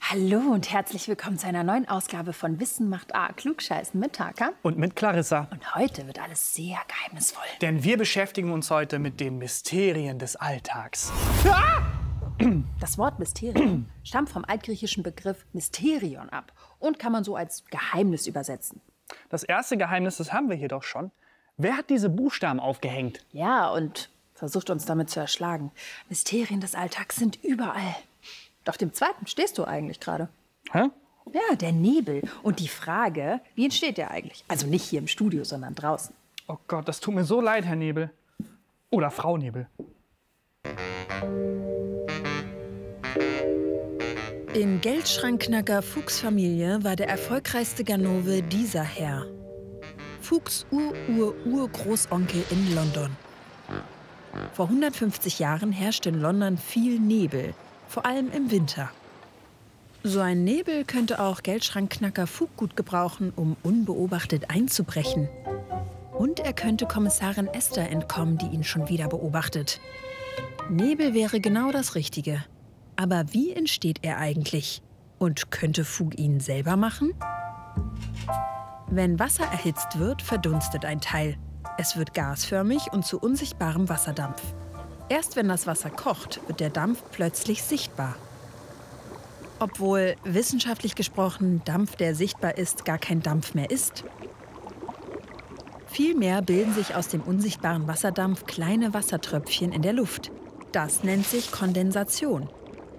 Hallo und herzlich willkommen zu einer neuen Ausgabe von Wissen macht A, Klugscheißen mit Taka. Und mit Clarissa. Und heute wird alles sehr geheimnisvoll. Denn wir beschäftigen uns heute mit den Mysterien des Alltags. Das Wort Mysterium stammt vom altgriechischen Begriff Mysterion ab und kann man so als Geheimnis übersetzen. Das erste Geheimnis, das haben wir hier doch schon. Wer hat diese Buchstaben aufgehängt? Ja, und versucht uns damit zu erschlagen. Mysterien des Alltags sind überall. Und auf dem zweiten stehst du eigentlich gerade. Hä? Ja, der Nebel. Und die Frage, wie entsteht der eigentlich? Also nicht hier im Studio, sondern draußen. Oh Gott, das tut mir so leid, Herr Nebel. Oder Frau Nebel. In Geldschrankknacker Fuchs' Familie war der erfolgreichste Ganove dieser Herr. Fuchs' Urgroßonkel in London. Vor 150 Jahren herrschte in London viel Nebel, vor allem im Winter. So ein Nebel könnte auch Geldschrankknacker Fug gut gebrauchen, um unbeobachtet einzubrechen. Und er könnte Kommissarin Esther entkommen, die ihn schon wieder beobachtet. Nebel wäre genau das Richtige. Aber wie entsteht er eigentlich? Und könnte Fug ihn selber machen? Wenn Wasser erhitzt wird, verdunstet ein Teil. Es wird gasförmig und zu unsichtbarem Wasserdampf. Erst wenn das Wasser kocht, wird der Dampf plötzlich sichtbar. Obwohl, wissenschaftlich gesprochen, Dampf, der sichtbar ist, gar kein Dampf mehr ist. Vielmehr bilden sich aus dem unsichtbaren Wasserdampf kleine Wassertröpfchen in der Luft. Das nennt sich Kondensation.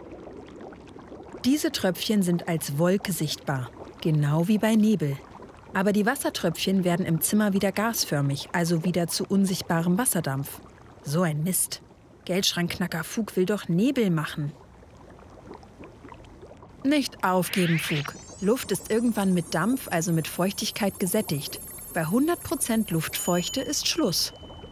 Diese Tröpfchen sind als Wolke sichtbar, genau wie bei Nebel. Aber die Wassertröpfchen werden im Zimmer wieder gasförmig, also wieder zu unsichtbarem Wasserdampf. So ein Mist. Geldschrankknacker Fug will doch Nebel machen. Nicht aufgeben, Fug. Luft ist irgendwann mit Dampf, also mit Feuchtigkeit, gesättigt. Bei 100% Luftfeuchte ist Schluss.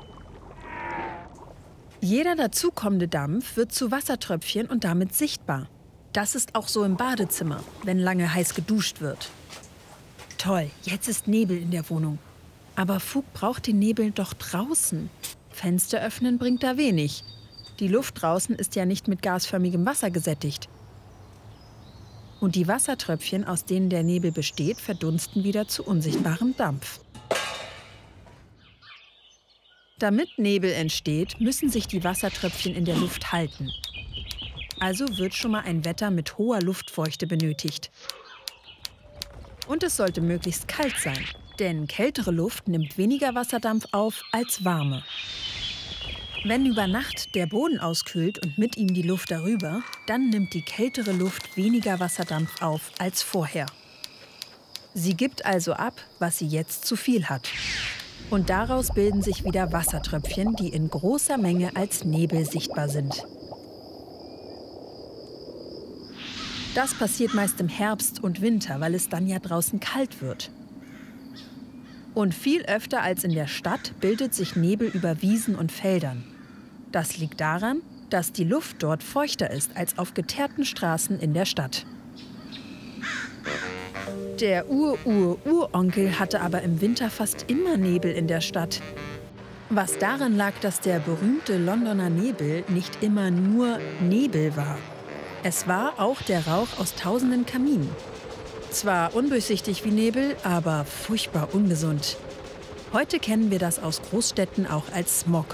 Jeder dazukommende Dampf wird zu Wassertröpfchen und damit sichtbar. Das ist auch so im Badezimmer, wenn lange heiß geduscht wird. Toll, jetzt ist Nebel in der Wohnung. Aber Fug braucht den Nebel doch draußen. Fenster öffnen bringt da wenig. Die Luft draußen ist ja nicht mit gasförmigem Wasser gesättigt. Und die Wassertröpfchen, aus denen der Nebel besteht, verdunsten wieder zu unsichtbarem Dampf. Damit Nebel entsteht, müssen sich die Wassertröpfchen in der Luft halten. Also wird schon mal ein Wetter mit hoher Luftfeuchte benötigt. Und es sollte möglichst kalt sein, denn kältere Luft nimmt weniger Wasserdampf auf als warme. Wenn über Nacht der Boden auskühlt und mit ihm die Luft darüber, dann nimmt die kältere Luft weniger Wasserdampf auf als vorher. Sie gibt also ab, was sie jetzt zu viel hat. Und daraus bilden sich wieder Wassertröpfchen, die in großer Menge als Nebel sichtbar sind. Das passiert meist im Herbst und Winter, weil es dann ja draußen kalt wird. Und viel öfter als in der Stadt bildet sich Nebel über Wiesen und Feldern. Das liegt daran, dass die Luft dort feuchter ist als auf geteerten Straßen in der Stadt. Der Uronkel hatte aber im Winter fast immer Nebel in der Stadt. Was daran lag, dass der berühmte Londoner Nebel nicht immer nur Nebel war. Es war auch der Rauch aus tausenden Kaminen. Zwar undurchsichtig wie Nebel, aber furchtbar ungesund. Heute kennen wir das aus Großstädten auch als Smog.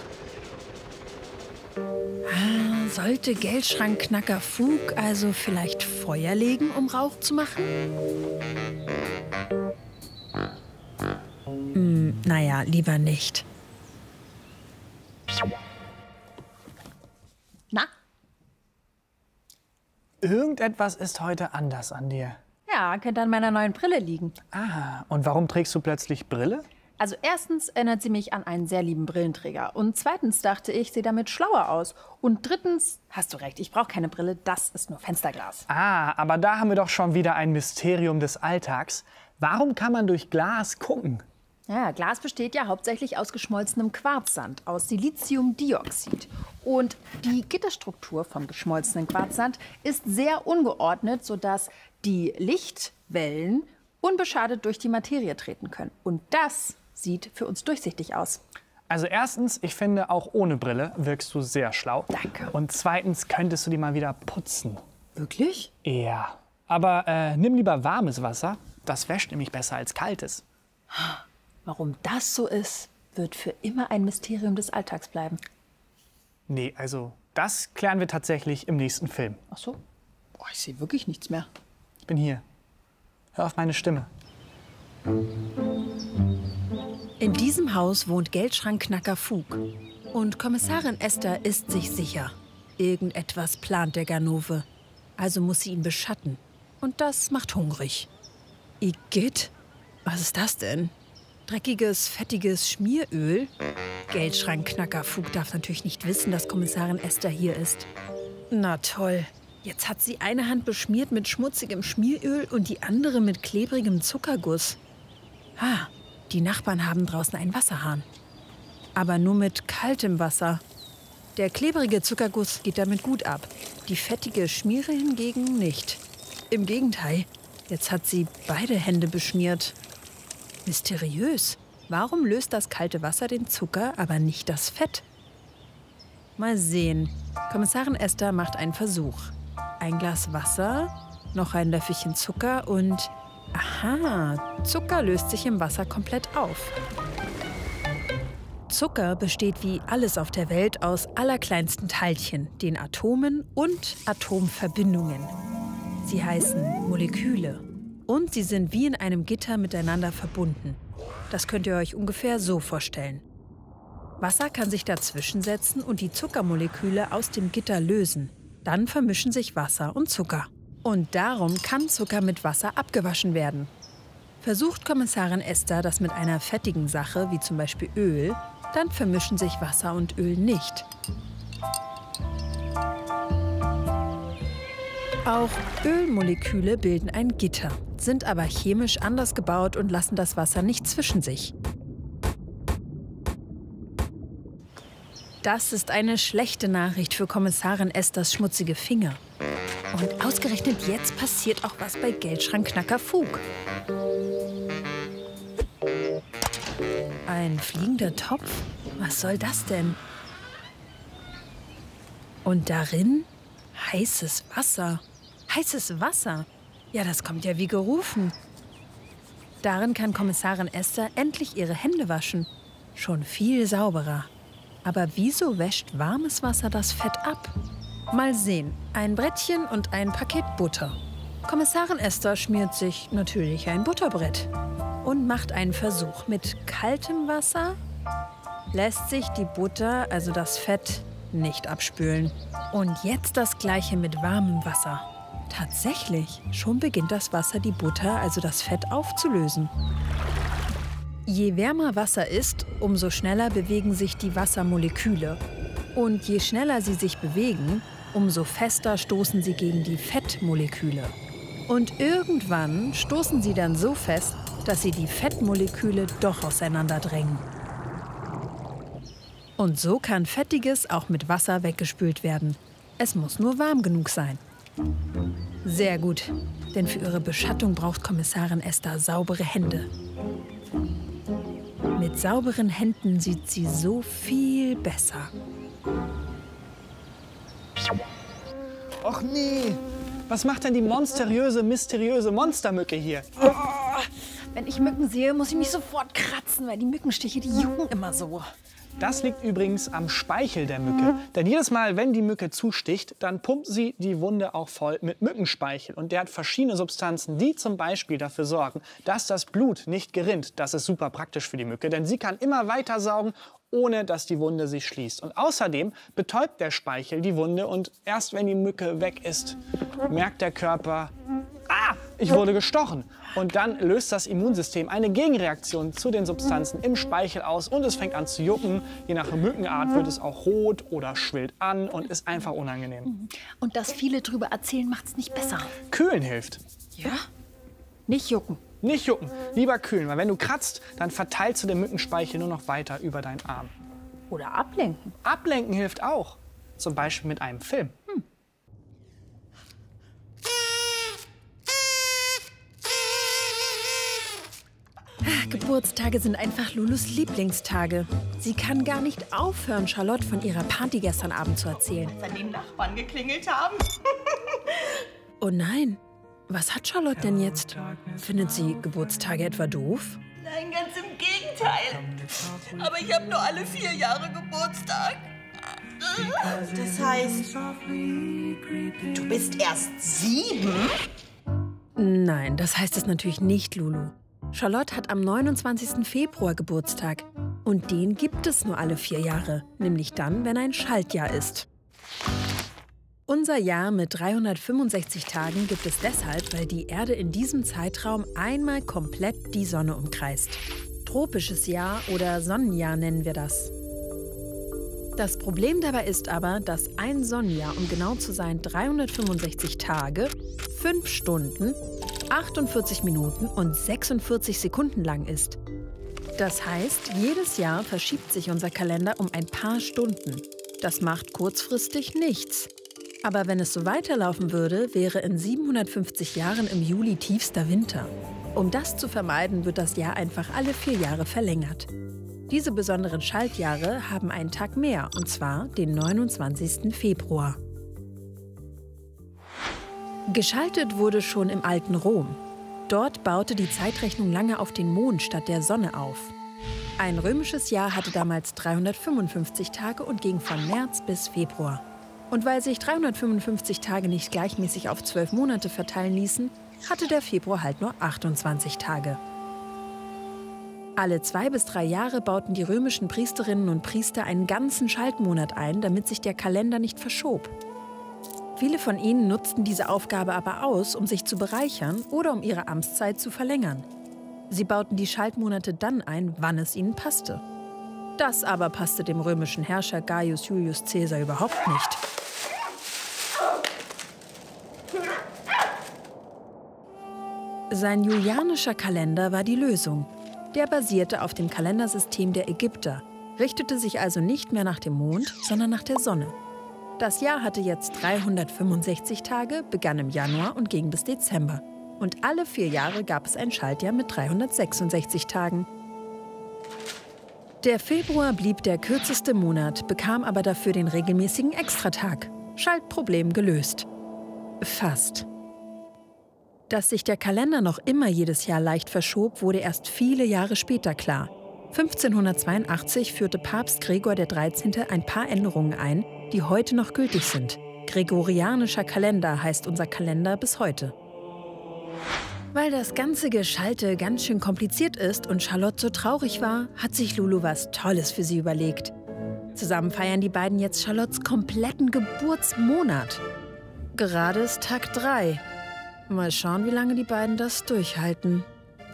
Sollte Geldschrankknacker Fug also vielleicht Feuer legen, um Rauch zu machen? Naja, lieber nicht. Na? Irgendetwas ist heute anders an dir. Ja, könnte an meiner neuen Brille liegen. Ah, und warum trägst du plötzlich Brille? Also erstens erinnert sie mich an einen sehr lieben Brillenträger. Und zweitens dachte ich, sehe damit schlauer aus. Und drittens, hast du recht, ich brauche keine Brille, das ist nur Fensterglas. Ah, aber da haben wir doch schon wieder ein Mysterium des Alltags. Warum kann man durch Glas gucken? Ja, Glas besteht ja hauptsächlich aus geschmolzenem Quarzsand, aus Siliziumdioxid. Und die Gitterstruktur vom geschmolzenen Quarzsand ist sehr ungeordnet, sodass die Lichtwellen unbeschadet durch die Materie treten können. Und das sieht für uns durchsichtig aus. Also erstens, ich finde, auch ohne Brille wirkst du sehr schlau. Danke. Und zweitens, könntest du die mal wieder putzen. Wirklich? Ja. Aber nimm lieber warmes Wasser. Das wäscht nämlich besser als kaltes. Warum das so ist, wird für immer ein Mysterium des Alltags bleiben. Nee, also das klären wir tatsächlich im nächsten Film. Ach so? Oh, ich sehe wirklich nichts mehr. Ich bin hier. Hör auf meine Stimme. In diesem Haus wohnt Geldschrankknacker Fug. Und Kommissarin Esther ist sich sicher. Irgendetwas plant der Ganove. Also muss sie ihn beschatten. Und das macht hungrig. Igitt? Was ist das denn? Dreckiges, fettiges Schmieröl? Geldschrankknacker Fug darf natürlich nicht wissen, dass Kommissarin Esther hier ist. Na toll. Jetzt hat sie eine Hand beschmiert mit schmutzigem Schmieröl und die andere mit klebrigem Zuckerguss. Ah, die Nachbarn haben draußen einen Wasserhahn. Aber nur mit kaltem Wasser. Der klebrige Zuckerguss geht damit gut ab. Die fettige Schmiere hingegen nicht. Im Gegenteil, jetzt hat sie beide Hände beschmiert. Mysteriös. Warum löst das kalte Wasser den Zucker, aber nicht das Fett? Mal sehen. Kommissarin Esther macht einen Versuch. Ein Glas Wasser, noch ein Löffelchen Zucker und... Aha, Zucker löst sich im Wasser komplett auf. Zucker besteht wie alles auf der Welt aus allerkleinsten Teilchen, den Atomen und Atomverbindungen. Sie heißen Moleküle. Und sie sind wie in einem Gitter miteinander verbunden. Das könnt ihr euch ungefähr so vorstellen. Wasser kann sich dazwischen setzen und die Zuckermoleküle aus dem Gitter lösen. Dann vermischen sich Wasser und Zucker. Und darum kann Zucker mit Wasser abgewaschen werden. Versucht Kommissarin Esther das mit einer fettigen Sache, wie zum Beispiel Öl, dann vermischen sich Wasser und Öl nicht. Auch Ölmoleküle bilden ein Gitter, sind aber chemisch anders gebaut und lassen das Wasser nicht zwischen sich. Das ist eine schlechte Nachricht für Kommissarin Esthers schmutzige Finger. Und ausgerechnet jetzt passiert auch was bei Geldschrankknacker Fug. Ein fliegender Topf? Was soll das denn? Und darin heißes Wasser. Heißes Wasser? Ja, das kommt ja wie gerufen. Darin kann Kommissarin Esther endlich ihre Hände waschen. Schon viel sauberer. Aber wieso wäscht warmes Wasser das Fett ab? Mal sehen. Ein Brettchen und ein Paket Butter. Kommissarin Esther schmiert sich natürlich ein Butterbrett und macht einen Versuch. Mit kaltem Wasser lässt sich die Butter, also das Fett, nicht abspülen. Und jetzt das Gleiche mit warmem Wasser. Tatsächlich, schon beginnt das Wasser die Butter, also das Fett, aufzulösen. Je wärmer Wasser ist, umso schneller bewegen sich die Wassermoleküle. Und je schneller sie sich bewegen, umso fester stoßen sie gegen die Fettmoleküle. Und irgendwann stoßen sie dann so fest, dass sie die Fettmoleküle doch auseinanderdrängen. Und so kann Fettiges auch mit Wasser weggespült werden. Es muss nur warm genug sein. Sehr gut, denn für ihre Beschattung braucht Kommissarin Esther saubere Hände. Mit sauberen Händen sieht sie so viel besser. Och nee, was macht denn die mysteriöse Monstermücke hier? Wenn ich Mücken sehe, muss ich mich sofort kratzen, weil die Mückenstiche, die jucken immer so. Das liegt übrigens am Speichel der Mücke. Denn jedes Mal, wenn die Mücke zusticht, dann pumpt sie die Wunde auch voll mit Mückenspeichel. Und der hat verschiedene Substanzen, die zum Beispiel dafür sorgen, dass das Blut nicht gerinnt. Das ist super praktisch für die Mücke, denn sie kann immer weiter saugen, ohne dass die Wunde sich schließt. Und außerdem betäubt der Speichel die Wunde und erst wenn die Mücke weg ist, merkt der Körper, ich wurde gestochen. Und dann löst das Immunsystem eine Gegenreaktion zu den Substanzen im Speichel aus und es fängt an zu jucken. Je nach Mückenart wird es auch rot oder schwillt an und ist einfach unangenehm. Und dass viele drüber erzählen, macht's nicht besser. Kühlen hilft. Ja? Nicht jucken. Nicht jucken, lieber kühlen, weil wenn du kratzt, dann verteilst du den Mückenspeichel nur noch weiter über deinen Arm. Oder ablenken. Ablenken hilft auch, zum Beispiel mit einem Film. Geburtstage sind einfach Lulus Lieblingstage. Sie kann gar nicht aufhören, Charlotte von ihrer Party gestern Abend zu erzählen. Wenn die Nachbarn geklingelt haben. Oh nein, Was hat Charlotte denn jetzt? Findet sie Geburtstage etwa doof? Nein, ganz im Gegenteil. Aber ich habe nur alle 4 Jahre Geburtstag. Das heißt, du bist erst 7? Nein, das heißt es natürlich nicht, Lulu. Charlotte hat am 29. Februar Geburtstag. Und den gibt es nur alle 4 Jahre, nämlich dann, wenn ein Schaltjahr ist. Unser Jahr mit 365 Tagen gibt es deshalb, weil die Erde in diesem Zeitraum einmal komplett die Sonne umkreist. Tropisches Jahr oder Sonnenjahr nennen wir das. Das Problem dabei ist aber, dass ein Sonnenjahr, um genau zu sein, 365 Tage, 5 Stunden, 48 Minuten und 46 Sekunden lang ist. Das heißt, jedes Jahr verschiebt sich unser Kalender um ein paar Stunden. Das macht kurzfristig nichts. Aber wenn es so weiterlaufen würde, wäre in 750 Jahren im Juli tiefster Winter. Um das zu vermeiden, wird das Jahr einfach alle 4 Jahre verlängert. Diese besonderen Schaltjahre haben einen Tag mehr, und zwar den 29. Februar. Geschaltet wurde schon im alten Rom. Dort baute die Zeitrechnung lange auf den Mond statt der Sonne auf. Ein römisches Jahr hatte damals 355 Tage und ging von März bis Februar. Und weil sich 355 Tage nicht gleichmäßig auf 12 Monate verteilen ließen, hatte der Februar halt nur 28 Tage. Alle 2 bis 3 Jahre bauten die römischen Priesterinnen und Priester einen ganzen Schaltmonat ein, damit sich der Kalender nicht verschob. Viele von ihnen nutzten diese Aufgabe aber aus, um sich zu bereichern oder um ihre Amtszeit zu verlängern. Sie bauten die Schaltmonate dann ein, wann es ihnen passte. Das aber passte dem römischen Herrscher Gaius Julius Caesar überhaupt nicht. Sein julianischer Kalender war die Lösung. Der basierte auf dem Kalendersystem der Ägypter, richtete sich also nicht mehr nach dem Mond, sondern nach der Sonne. Das Jahr hatte jetzt 365 Tage, begann im Januar und ging bis Dezember. Und alle 4 Jahre gab es ein Schaltjahr mit 366 Tagen. Der Februar blieb der kürzeste Monat, bekam aber dafür den regelmäßigen Extratag. Schaltproblem gelöst. Fast. Dass sich der Kalender noch immer jedes Jahr leicht verschob, wurde erst viele Jahre später klar. 1582 führte Papst Gregor XIII. Ein paar Änderungen ein, die heute noch gültig sind. Gregorianischer Kalender heißt unser Kalender bis heute. Weil das ganze Geschalte ganz schön kompliziert ist und Charlotte so traurig war, hat sich Lulu was Tolles für sie überlegt. Zusammen feiern die beiden jetzt Charlottes kompletten Geburtsmonat. Gerade ist Tag 3. Mal schauen, wie lange die beiden das durchhalten.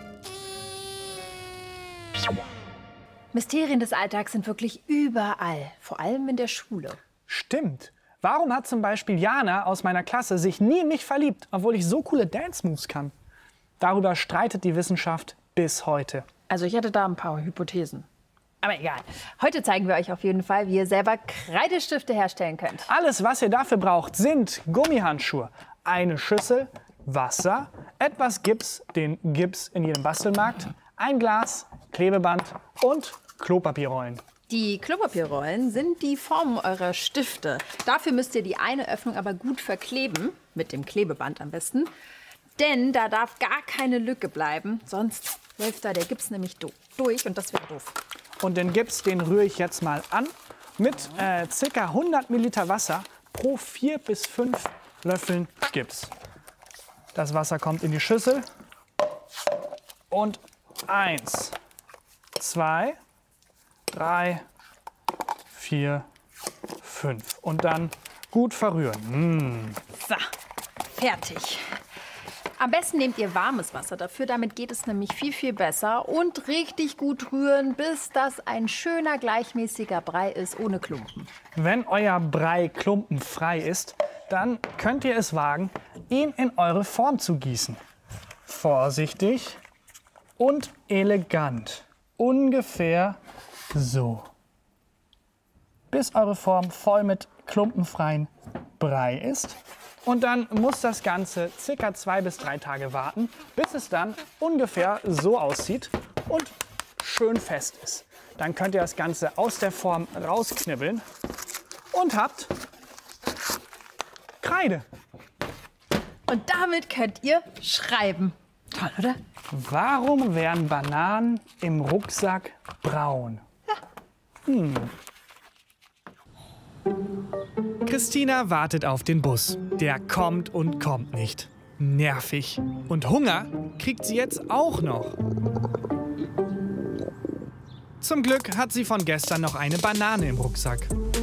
Mysterien des Alltags sind wirklich überall, vor allem in der Schule. Stimmt. Warum hat zum Beispiel Jana aus meiner Klasse sich nie in mich verliebt, obwohl ich so coole Dance-Moves kann? Darüber streitet die Wissenschaft bis heute. Also ich hätte da ein paar Hypothesen. Aber egal. Heute zeigen wir euch auf jeden Fall, wie ihr selber Kreidestifte herstellen könnt. Alles, was ihr dafür braucht, sind Gummihandschuhe, eine Schüssel, Wasser, etwas Gips, den Gips in jedem Bastelmarkt, ein Glas, Klebeband und Klopapierrollen. Die Klopapierrollen sind die Formen eurer Stifte. Dafür müsst ihr die eine Öffnung aber gut verkleben, mit dem Klebeband am besten. Denn da darf gar keine Lücke bleiben, sonst läuft da der Gips nämlich durch und das wäre doof. Und den Gips, den rühre ich jetzt mal an mit ca. 100 Milliliter Wasser pro 4 bis 5 Löffeln Gips. Das Wasser kommt in die Schüssel und 1, 2, 3, 4, 5 und dann gut verrühren. So, fertig. Am besten nehmt ihr warmes Wasser dafür, damit geht es nämlich viel, viel besser. Und richtig gut rühren, bis das ein schöner, gleichmäßiger Brei ist, ohne Klumpen. Wenn euer Brei klumpenfrei ist, dann könnt ihr es wagen, ihn in eure Form zu gießen. Vorsichtig und elegant. Ungefähr so. Bis eure Form voll mit klumpenfreien Brei ist. Und dann muss das Ganze ca. 2 bis 3 Tage warten, bis es dann ungefähr so aussieht und schön fest ist. Dann könnt ihr das Ganze aus der Form rausknibbeln und habt Kreide. Und damit könnt ihr schreiben. Toll, oder? Warum werden Bananen im Rucksack braun? Christina wartet auf den Bus. Der kommt und kommt nicht. Nervig. Und Hunger kriegt sie jetzt auch noch. Zum Glück hat sie von gestern noch eine Banane im Rucksack.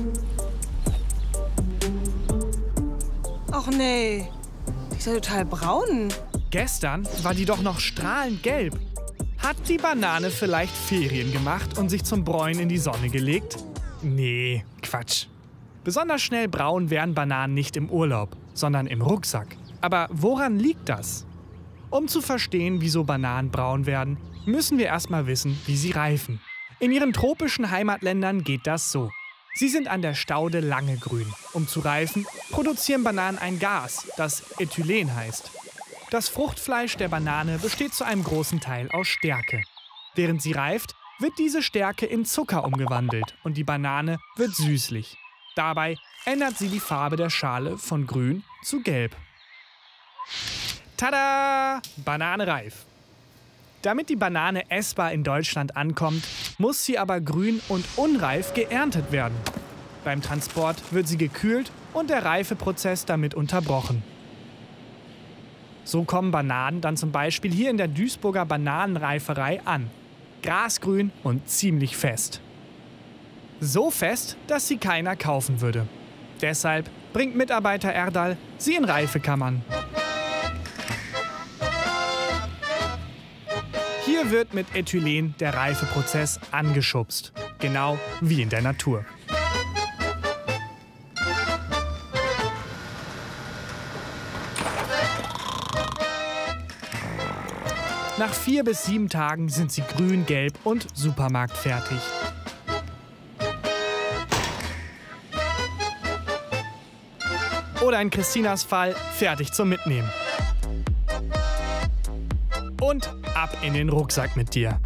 Ach nee, die ist ja total braun. Gestern war die doch noch strahlend gelb. Hat die Banane vielleicht Ferien gemacht und sich zum Bräunen in die Sonne gelegt? Nee, Quatsch. Besonders schnell braun werden Bananen nicht im Urlaub, sondern im Rucksack. Aber woran liegt das? Um zu verstehen, wieso Bananen braun werden, müssen wir erstmal wissen, wie sie reifen. In ihren tropischen Heimatländern geht das so. Sie sind an der Staude lange grün. Um zu reifen, produzieren Bananen ein Gas, das Ethylen heißt. Das Fruchtfleisch der Banane besteht zu einem großen Teil aus Stärke. Während sie reift, wird diese Stärke in Zucker umgewandelt und die Banane wird süßlich. Dabei ändert sie die Farbe der Schale von grün zu gelb. Tada! Banane reif. Damit die Banane essbar in Deutschland ankommt, muss sie aber grün und unreif geerntet werden. Beim Transport wird sie gekühlt und der Reifeprozess damit unterbrochen. So kommen Bananen dann zum Beispiel hier in der Duisburger Bananenreiferei an. Grasgrün und ziemlich fest. So fest, dass sie keiner kaufen würde. Deshalb bringt Mitarbeiter Erdal sie in Reifekammern. Hier wird mit Ethylen der Reifeprozess angeschubst. Genau wie in der Natur. Nach 4 bis 7 Tagen sind sie grün, gelb und supermarktfertig. Oder in Christinas Fall fertig zum Mitnehmen. Und ab in den Rucksack mit dir.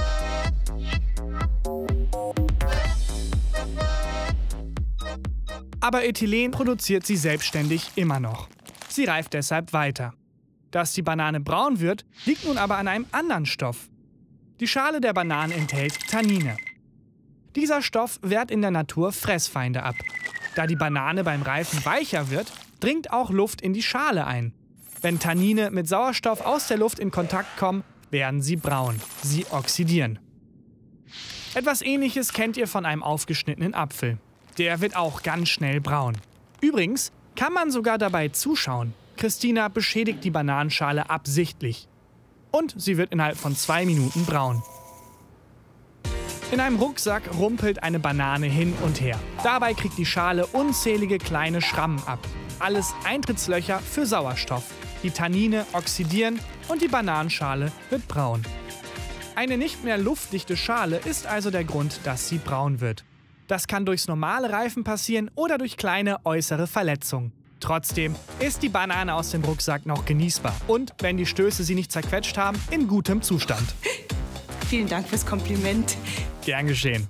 Aber Ethylen produziert sie selbstständig immer noch. Sie reift deshalb weiter. Dass die Banane braun wird, liegt nun aber an einem anderen Stoff. Die Schale der Banane enthält Tannine. Dieser Stoff wehrt in der Natur Fressfeinde ab. Da die Banane beim Reifen weicher wird, dringt auch Luft in die Schale ein. Wenn Tannine mit Sauerstoff aus der Luft in Kontakt kommen, werden sie braun. Sie oxidieren. Etwas Ähnliches kennt ihr von einem aufgeschnittenen Apfel. Der wird auch ganz schnell braun. Übrigens kann man sogar dabei zuschauen. Christina beschädigt die Bananenschale absichtlich. Und sie wird innerhalb von 2 Minuten braun. In einem Rucksack rumpelt eine Banane hin und her. Dabei kriegt die Schale unzählige kleine Schrammen ab. Alles Eintrittslöcher für Sauerstoff. Die Tannine oxidieren und die Bananenschale wird braun. Eine nicht mehr luftdichte Schale ist also der Grund, dass sie braun wird. Das kann durchs normale Reifen passieren oder durch kleine äußere Verletzungen. Trotzdem ist die Banane aus dem Rucksack noch genießbar und, wenn die Stöße sie nicht zerquetscht haben, in gutem Zustand. Vielen Dank fürs Kompliment. Gern geschehen.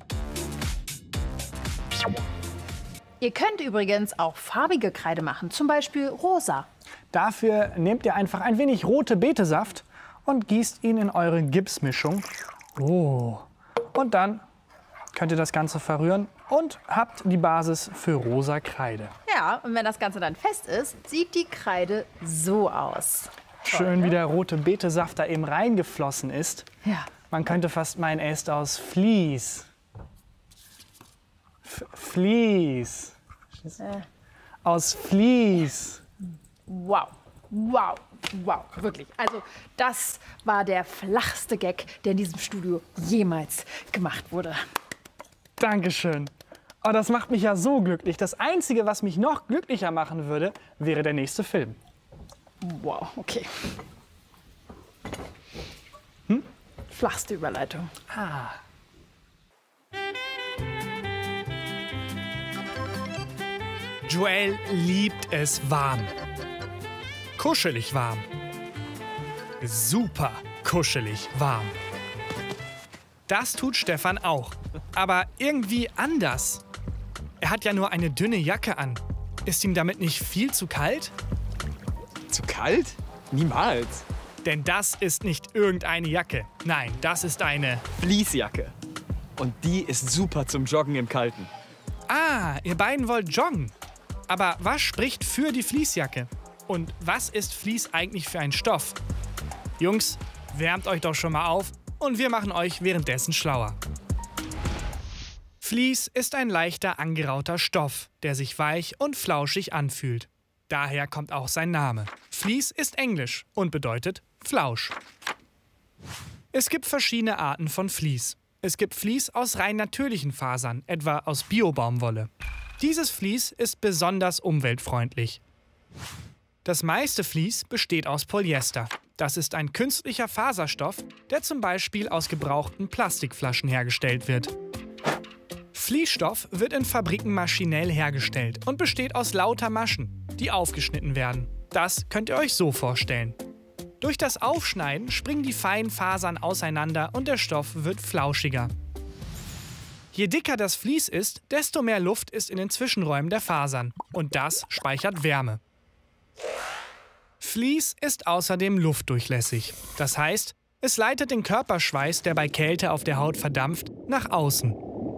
Ihr könnt übrigens auch farbige Kreide machen, zum Beispiel rosa. Dafür nehmt ihr einfach ein wenig rote Betesaft und gießt ihn in eure Gipsmischung. Oh. Und dann könnt ihr das Ganze verrühren und habt die Basis für rosa Kreide. Ja, und wenn das Ganze dann fest ist, sieht die Kreide so aus. Schön, wie der rote Betesaft da eben reingeflossen ist. Ja. Man könnte fast meinen, er ist aus Vlies. Vlies. Aus Vlies. Wow, wow, wow, wirklich. Also das war der flachste Gag, der in diesem Studio jemals gemacht wurde. Dankeschön. Oh, das macht mich ja so glücklich. Das Einzige, was mich noch glücklicher machen würde, wäre der nächste Film. Wow, okay. Flachste Überleitung. Ah. Joel liebt es warm. Kuschelig warm. Super kuschelig warm. Das tut Stefan auch, aber irgendwie anders. Er hat ja nur eine dünne Jacke an. Ist ihm damit nicht viel zu kalt? Zu kalt? Niemals. Denn das ist nicht irgendeine Jacke. Nein, das ist eine... Fleecejacke. Und die ist super zum Joggen im Kalten. Ah, ihr beiden wollt joggen. Aber was spricht für die Fleecejacke? Und was ist Fleece eigentlich für ein Stoff? Jungs, wärmt euch doch schon mal auf und wir machen euch währenddessen schlauer. Fleece ist ein leichter, angerauter Stoff, der sich weich und flauschig anfühlt. Daher kommt auch sein Name. Fleece ist Englisch und bedeutet Flausch. Es gibt verschiedene Arten von Fleece. Es gibt Fleece aus rein natürlichen Fasern, etwa aus Bio-Baumwolle. Dieses Fleece ist besonders umweltfreundlich. Das meiste Fleece besteht aus Polyester. Das ist ein künstlicher Faserstoff, der zum Beispiel aus gebrauchten Plastikflaschen hergestellt wird. Fleecestoff wird in Fabriken maschinell hergestellt und besteht aus lauter Maschen, die aufgeschnitten werden. Das könnt ihr euch so vorstellen. Durch das Aufschneiden springen die feinen Fasern auseinander und der Stoff wird flauschiger. Je dicker das Vlies ist, desto mehr Luft ist in den Zwischenräumen der Fasern und das speichert Wärme. Vlies ist außerdem luftdurchlässig. Das heißt, es leitet den Körperschweiß, der bei Kälte auf der Haut verdampft, nach außen.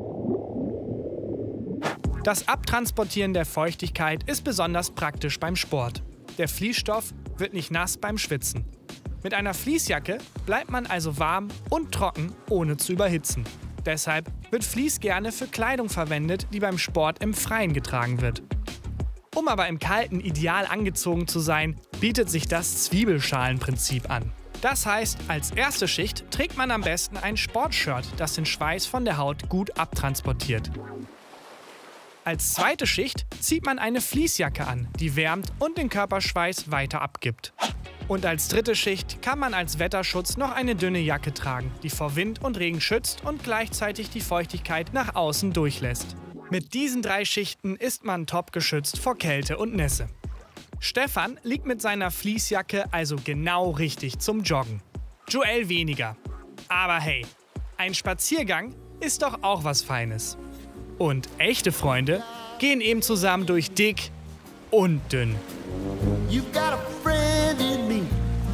Das Abtransportieren der Feuchtigkeit ist besonders praktisch beim Sport. Der Vliesstoff wird nicht nass beim Schwitzen. Mit einer Fleecejacke bleibt man also warm und trocken, ohne zu überhitzen. Deshalb wird Fleece gerne für Kleidung verwendet, die beim Sport im Freien getragen wird. Um aber im Kalten ideal angezogen zu sein, bietet sich das Zwiebelschalenprinzip an. Das heißt, als erste Schicht trägt man am besten ein Sportshirt, das den Schweiß von der Haut gut abtransportiert. Als zweite Schicht zieht man eine Fleecejacke an, die wärmt und den Körperschweiß weiter abgibt. Und als dritte Schicht kann man als Wetterschutz noch eine dünne Jacke tragen, die vor Wind und Regen schützt und gleichzeitig die Feuchtigkeit nach außen durchlässt. Mit diesen 3 Schichten ist man top geschützt vor Kälte und Nässe. Stefan liegt mit seiner Fleecejacke also genau richtig zum Joggen. Joel weniger. Aber hey, ein Spaziergang ist doch auch was Feines. Und echte Freunde gehen eben zusammen durch dick und dünn. You've got a friend in me.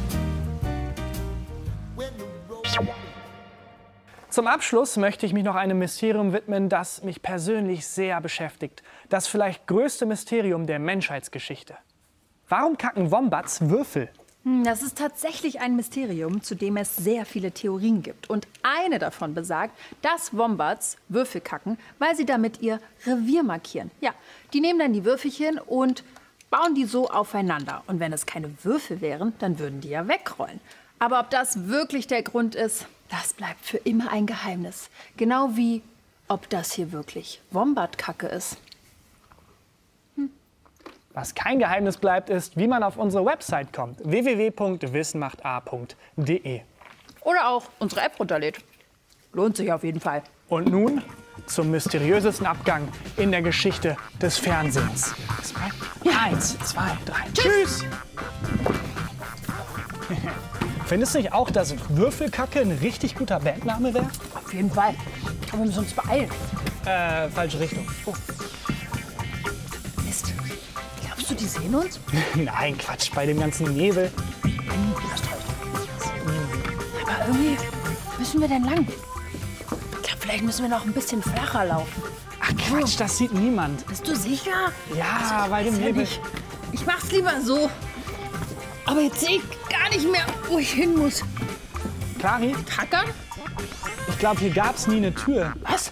Zum Abschluss möchte ich mich noch einem Mysterium widmen, das mich persönlich sehr beschäftigt. Das vielleicht größte Mysterium der Menschheitsgeschichte. Warum kacken Wombats Würfel? Das ist tatsächlich ein Mysterium, zu dem es sehr viele Theorien gibt. Und eine davon besagt, dass Wombats Würfel kacken, weil sie damit ihr Revier markieren. Ja, die nehmen dann die Würfelchen und bauen die so aufeinander. Und wenn es keine Würfel wären, dann würden die ja wegrollen. Aber ob das wirklich der Grund ist, das bleibt für immer ein Geheimnis. Genau wie, ob das hier wirklich Wombatkacke ist. Was kein Geheimnis bleibt, ist, wie man auf unsere Website kommt. www.wissenmacht-a.de. Oder auch unsere App runterlädt. Lohnt sich auf jeden Fall. Und nun zum mysteriösesten Abgang in der Geschichte des Fernsehens. 1, 2, 3. Tschüss! Findest du nicht auch, dass Würfelkacke ein richtig guter Bandname wäre? Auf jeden Fall. Aber wir müssen uns beeilen. Falsche Richtung. Oh. Mist. Glaubst du, die sehen uns? Nein, Quatsch, bei dem ganzen Nebel. Aber irgendwie müssen wir denn lang? Ich glaube, vielleicht müssen wir noch ein bisschen flacher laufen. Ach Quatsch, das sieht niemand. Bist du sicher? Ja, bei dem Nebel. Ich mach's lieber so. Aber jetzt sehe ich gar nicht mehr, wo ich hin muss. Clari, Kackern? ich glaube, hier gab's nie eine Tür. Was?